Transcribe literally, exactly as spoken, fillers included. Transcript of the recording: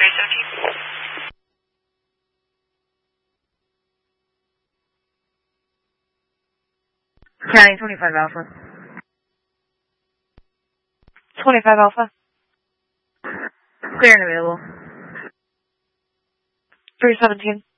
three seventeen. County twenty-five Alpha. twenty-five Alpha. Clear and available. three seventeen.